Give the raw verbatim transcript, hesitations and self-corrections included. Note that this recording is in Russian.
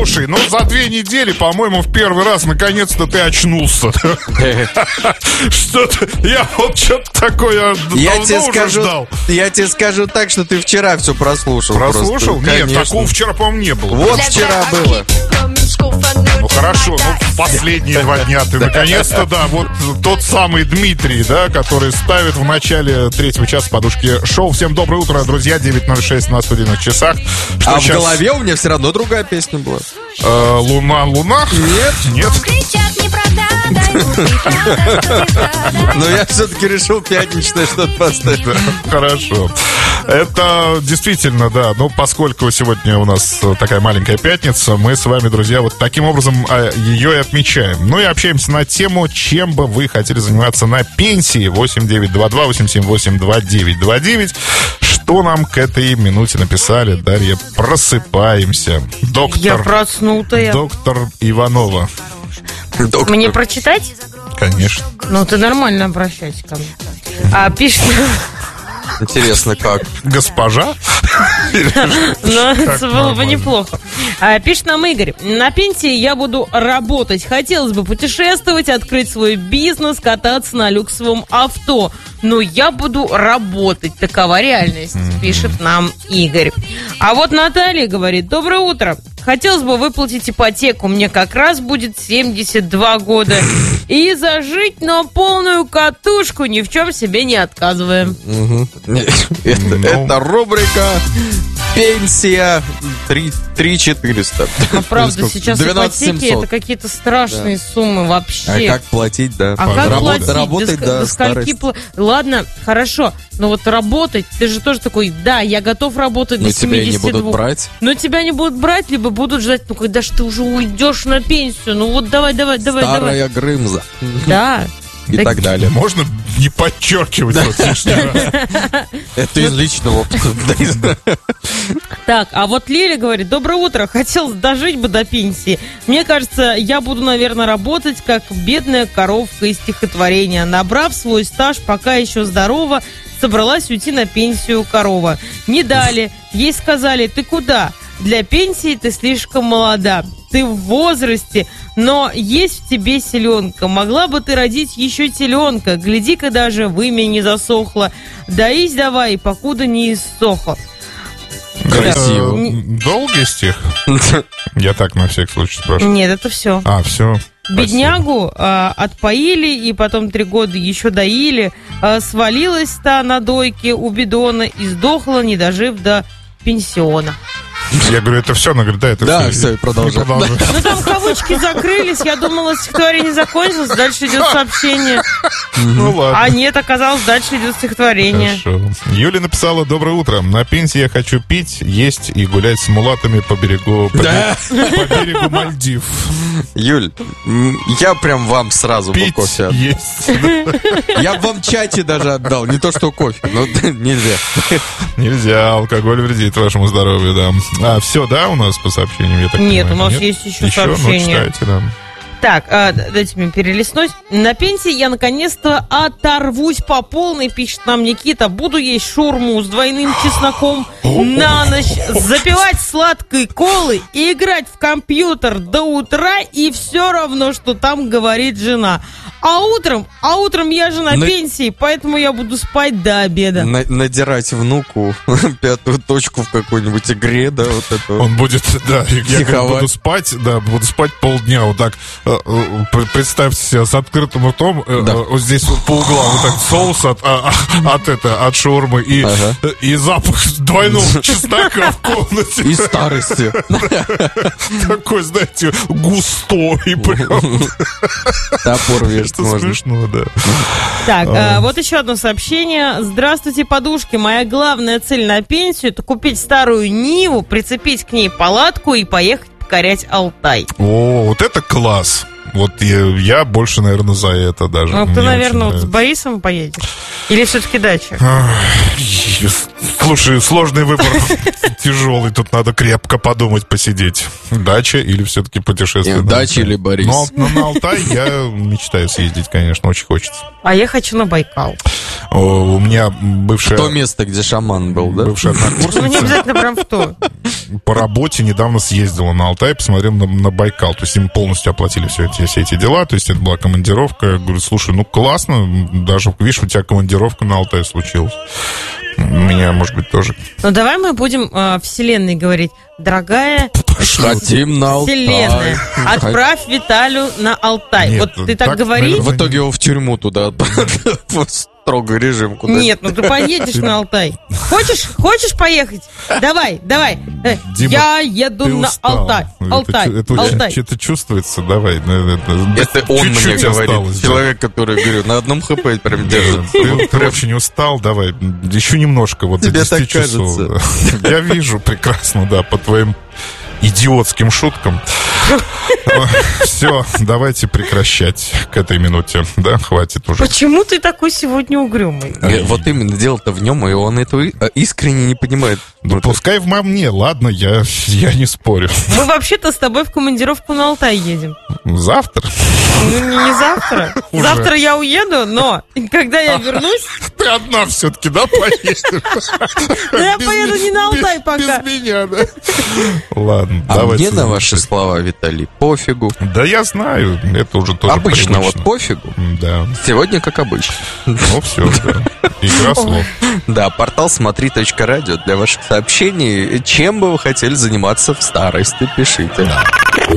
Слушай, ну за две недели, по-моему, в первый раз наконец-то ты очнулся. Что-то, я вот что-то такое давно уже ждал. Я тебе скажу так, что ты вчера все прослушал. Прослушал? Нет, такого вчера, по-моему, не было. Вот вчера было. Ну хорошо, ну последние два дня ты наконец-то, да, вот тот самый Дмитрий, да, который ставит в начале третьего часа подушки шоу. Всем доброе утро, друзья, девять ноль шесть на студийных часах. Что а сейчас... в голове у меня все равно другая песня была. Э, Луна, Луна? Нет. Нет. Но я все-таки решил пятничное что-то поставить. Хорошо. Это действительно, да, ну, поскольку сегодня у нас такая маленькая пятница, мы с вами, друзья, вот таким образом ее и отмечаем. Ну и общаемся на тему, чем бы вы хотели заниматься на пенсии. восемь девять два два восемь семь восемь два девять два девять. Что нам к этой минуте написали? Дарья, просыпаемся. Доктор... Я проснутая. Доктор Иванова. Доктор. Мне прочитать? Конечно. Ну, ты нормально обращайся ко мне. А пишет... Интересно, как? Госпожа? Ну, это было бы неплохо. Пишет нам Игорь. На пенсии я буду работать. Хотелось бы путешествовать, открыть свой бизнес, кататься на люксовом авто. Но я буду работать. Такова реальность, пишет нам Игорь. А вот Наталья говорит. Доброе утро. Хотелось бы выплатить ипотеку. Мне как раз будет семьдесят два года. И зажить на полную катушку, ни в чем себе не отказываем. Это рубрика «Пенсия три четыреста». Ну, правда, сейчас ипотеки это какие-то страшные суммы вообще. А как платить, да? А как платить? Работать до старости. Ладно, хорошо, но вот работать, ты же тоже такой, да, я готов работать до семидесяти двух. Но тебя не будут брать. Но тебя не будут брать, либо будут ждать, ну когда ж ты уже уйдешь на пенсию, ну вот давай, давай, давай, давай. Старая Грымза. Да. И так, так далее. Можно не подчеркивать вот лишний раз. Это из личного опыта. Так, а вот Лиля говорит, доброе утро, хотел дожить бы до пенсии. Мне кажется, я буду, наверное, работать как бедная коровка из стихотворения. Набрав свой стаж, пока еще здорова, собралась уйти на пенсию корова. Не дали, ей сказали, ты куда? Для пенсии ты слишком молода. Ты в возрасте, но есть в тебе селенка. Могла бы ты родить еще теленка. Гляди-ка, даже вымя не засохло. Доись давай, покуда не иссохло. Красиво. Долгий стих? Я так на всякий случай спрашиваю. Нет, это все. А, все. Беднягу а, отпоили и потом три года еще доили. А, свалилась та на дойке у бидона и сдохла, не дожив до пенсиона. Я говорю, это все, она говорит, да, это да, все. все, продолжаем. Ну там кавычки закрылись, я думала, стихотворение закончилось, дальше идет сообщение. Ну ладно. А нет, оказалось, дальше идет стихотворение. Хорошо. Юля написала, доброе утро. На пенсии я хочу пить, есть и гулять с мулатами по берегу, по, да. по берегу Мальдив. Юль, я прям вам сразу пить бы кофе отдал. Есть. Я бы вам чате даже отдал, не то что кофе, но нельзя. Нельзя, алкоголь вредит вашему здоровью, да. А, все, да, у нас по сообщениям? Я так Нет, понимаю, у нас нет? есть еще, еще? сообщение. Ну, читайте, да. Так, а, дайте мне перелистнуть. На пенсии я наконец-то оторвусь по полной, пишет нам Никита. Буду есть шаурму с двойным чесноком на ночь, запивать сладкой колой и играть в компьютер до утра, и все равно, что там говорит жена. А утром, а утром я же на, на... пенсии, поэтому я буду спать до обеда. На- надирать внуку пятую точку в какой-нибудь игре, да, вот это. Он будет, да, я говорю, буду спать, да, буду спать полдня, вот так. Представьте себе с открытым ртом, да. Вот здесь по углам вот так соус от, от, от, это, от шаурмы и, ага. и запах двойного чеснока в комнате. И старости. Такой, знаете, густой прям. Топор вешать можно. Смешно, да. Так, а, вот еще одно сообщение. Здравствуйте, подушки. Моя главная цель на пенсию — это купить старую Ниву, прицепить к ней палатку и поехать покорять Алтай. О, вот это класс. Вот я, я больше, наверное, за это даже. Ну, ты, Мне наверное, очень вот с нравится. Борисом поедешь? Или все-таки дача? Слушай, сложный выбор, тяжелый, тут надо крепко подумать, посидеть. Дача или все-таки путешествие? Нет, на дача Алтай? или Борис? Но, но на Алтай я мечтаю съездить, конечно, очень хочется. А я хочу на Байкал. О, у меня бывшая, То место, где шаман был, да? бывшая Ну, не однокурсница обязательно прям в то. по работе недавно съездила на Алтай, посмотрел на, на Байкал. То есть им полностью оплатили все эти, все эти дела. То есть это была командировка. Я говорю, слушай, ну классно. Даже, видишь, у тебя командировка на Алтай случилась. У меня, может быть, тоже. Ну, давай мы будем э, Вселенной говорить. Дорогая Хотим на Алтай. Вселенная, отправь Виталю на Алтай. Нет, вот ты так, так, говоришь? наверное, В итоге его в тюрьму туда в строгий режим куда. Нет, ну ты поедешь на Алтай. Хочешь, хочешь поехать? Давай, давай. Э, Дима, Я еду Ты на устал. Алтай. Это Алтай, чу- это, Алтай. чу- это чувствуется, давай. ну, Это, Это он мне чуть-чуть говорит. осталось, да. Человек, который, говорю, на одном хп прям держится. Ты, Вот ты прям. очень устал, давай, еще немножко, вот Тебе до десяти так часов. кажется. Да. Я вижу прекрасно, да, по твоим идиотским шуткам. Все, давайте прекращать к этой минуте, да, хватит уже. Почему ты такой сегодня угрюмый? Э, Вот именно, дело-то в нем, и он этого и- э, искренне не понимает. Ну, Вот пускай в мне, ладно, я, я не спорю. Мы вообще-то с тобой в командировку на Алтай едем. Завтра Ну, не, не завтра. Уже. Завтра я уеду, но когда я вернусь, ты одна все-таки, да, поедешь? ну, я Без поеду ми- не на Алтай без- пока. Без меня, да. Ладно, А давайте. мне на ваши слова, Виталий, пофигу. Да я знаю, это уже тоже Обычно вот привычно. пофигу. Да, Сегодня как обычно. ну все, да. Игра слов. Да, портал смотри точка радио для ваших сообщений. Чем бы вы хотели заниматься в старости, пишите.